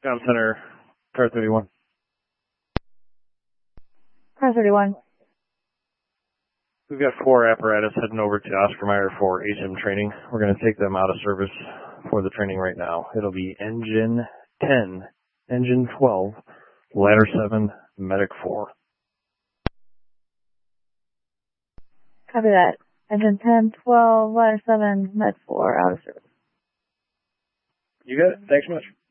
Town Center, Car 31. Car 31. We've got 4 apparatus heading over to Oscar Mayer for HM training. We're going to take them out of service for the training right now. It'll be engine 10, engine 12, ladder 7, medic 4. Copy that. Engine 10, 12, ladder 7, med 4, out of service. You got it. Thanks so much.